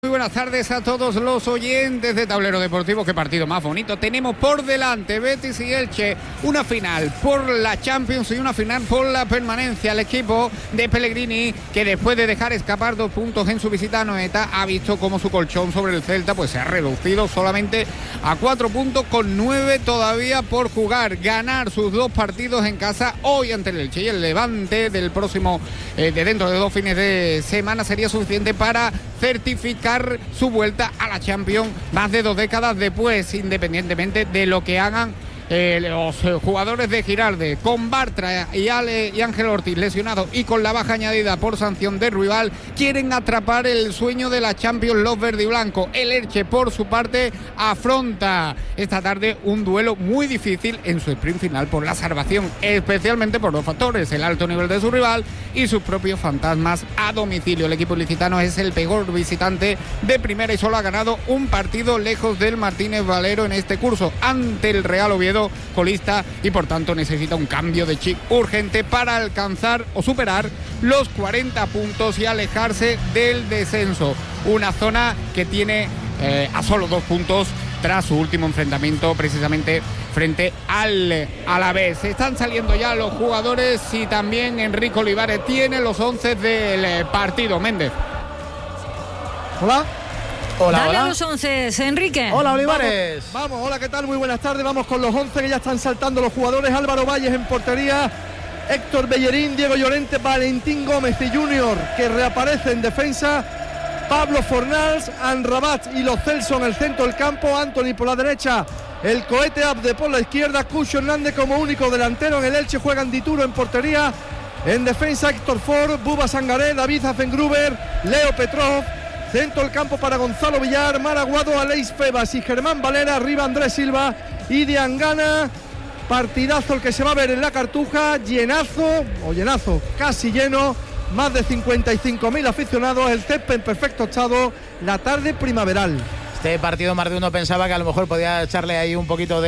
buenas tardes a todos los oyentes de Tablero Deportivo. Qué partido más bonito tenemos por delante. Betis y Elche, una final por la Champions y una final por la permanencia. El equipo de Pellegrini, que después de dejar escapar 2 puntos en su visita a Anoeta, ha visto cómo su colchón sobre el Celta pues se ha reducido solamente a 4 puntos, con 9 todavía por jugar. Ganar sus 2 partidos en casa hoy ante el Elche y el Levante del próximo, de dentro de 2 fines de semana, sería suficiente para certificar su vuelta a la Champions más de 2 décadas después, independientemente de lo que hagan los jugadores de Giraldez. Con Bartra y Ángel Ortiz lesionados y con la baja añadida por sanción de rival, quieren atrapar el sueño de la Champions los verdiblancos. El Elche, por su parte, afronta esta tarde un duelo muy difícil en su sprint final por la salvación, especialmente por 2 factores: el alto nivel de su rival y sus propios fantasmas a domicilio. El equipo ilicitano es el peor visitante de primera y solo ha ganado un partido lejos del Martínez Valero en este curso, ante el Real Oviedo, colista, y por tanto necesita un cambio de chip urgente para alcanzar o superar los 40 puntos y alejarse del descenso. Una zona que tiene a solo 2 puntos tras su último enfrentamiento precisamente frente al Alavés. Están saliendo ya los jugadores y también Enrique Olivares tiene los 11 del partido. Méndez. Hola. Hola, Dale hola. A los 11, Enrique. Hola, Olivares. Vamos, hola, ¿qué tal? Muy buenas tardes. Vamos con los 11 que ya están saltando los jugadores. Álvaro Valles en portería, Héctor Bellerín, Diego Llorente, Valentín Gómez y Junior, que reaparece en defensa, Pablo Fornals, Anrabat y Los Celso en el centro del campo, Anthony por la derecha, el cohete Abde por la izquierda, Cucho Hernández como único delantero. En el Elche juegan Dituro en portería, en defensa Héctor Ford, Buba Sangaré, David Azengruber, Leo Petrov. Centro del campo para Gonzalo Villar, Maraguado, Aleix Febas y Germán Valera. Arriba Andrés Silva y Diangana. Partidazo el que se va a ver en la Cartuja. Llenazo, casi lleno. Más de 55.000 aficionados. El césped en perfecto estado. La tarde primaveral. Este partido más de uno pensaba que a lo mejor podía echarle ahí un poquito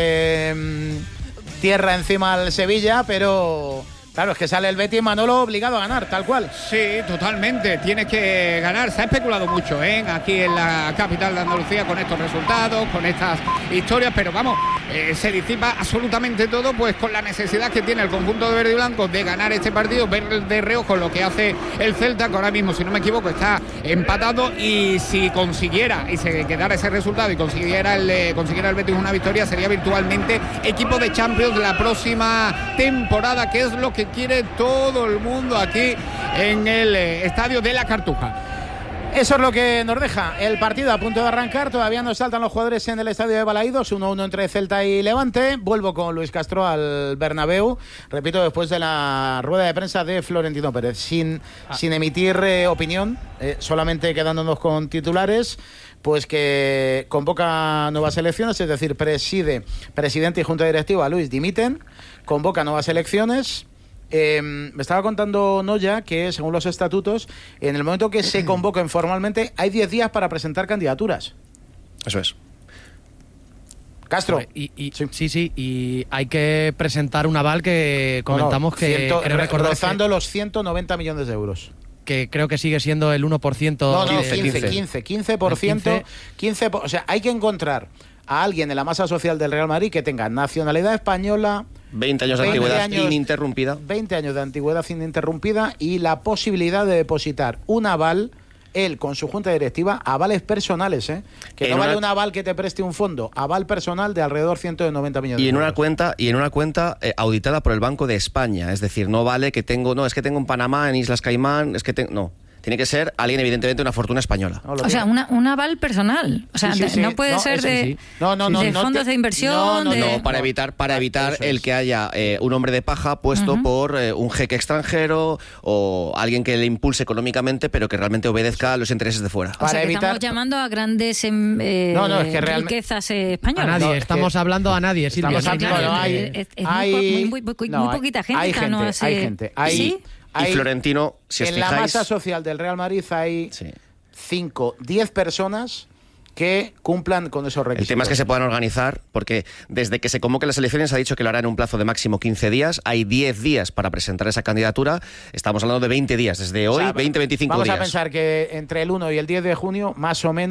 de tierra encima al Sevilla, pero... Claro, es que sale el Betis, Manolo, obligado a ganar, tal cual. Sí, totalmente, tiene que ganar. Se ha especulado mucho aquí en la capital de Andalucía con estos resultados, con estas historias, pero vamos, se disipa absolutamente todo pues con la necesidad que tiene el conjunto de verde y blanco de ganar este partido, ver de reojo lo que hace el Celta, que ahora mismo, si no me equivoco, está empatado, y si consiguiera y se quedara ese resultado y consiguiera el Betis una victoria, sería virtualmente equipo de Champions la próxima temporada, que es lo que quiere todo el mundo aquí en el estadio de la Cartuja. Eso es lo que nos deja el partido a punto de arrancar. Todavía nos saltan los jugadores en el estadio de Balaídos, 1-1 entre Celta y Levante. Vuelvo con Luis Castro al Bernabéu, repito, después de la rueda de prensa de Florentino Pérez, sin emitir opinión, solamente quedándonos con titulares. Pues que convoca nuevas elecciones, es decir, presidente y junta directiva Luis dimiten, convoca nuevas elecciones. Me estaba contando Noya que, según los estatutos, en el momento que se convoquen formalmente, hay 10 días para presentar candidaturas. Eso es. Castro. Sí, y hay que presentar un aval que comentamos rozando los 190 millones de euros. Que creo que sigue siendo el 1%. No, 15%. O sea, hay que encontrar a alguien en la masa social del Real Madrid que tenga nacionalidad española, 20 años de antigüedad ininterrumpida. 20 años de antigüedad ininterrumpida y la posibilidad de depositar un aval, él con su junta directiva, avales personales, que no vale un aval que te preste un fondo, aval personal de alrededor 190 millones de euros. Y en una cuenta auditada por el Banco de España, es decir, no vale que es que tengo en Panamá, en Islas Caimán, no. Tiene que ser alguien, evidentemente, una fortuna española. O sea, un aval personal. O sea, no puede ser de fondos de inversión. No, para evitar el que haya un hombre de paja puesto por un jeque extranjero o alguien que le impulse económicamente, pero que realmente obedezca a los intereses de fuera. O sea, que estamos llamando a grandes riquezas españolas. A nadie, estamos hablando a nadie, Silvia. Hay muy poquita gente. Hay gente. ¿Sí? Y Florentino, si os fijáis... En la masa social del Real Madrid hay 10 personas que cumplan con esos requisitos. El tema es que se puedan organizar, porque desde que se convoquen las elecciones ha dicho que lo hará en un plazo de máximo 15 días. Hay 10 días para presentar esa candidatura. Estamos hablando de 20 días, desde hoy, 20-25 días. Vamos a pensar que entre el 1 y el 10 de junio, más o menos,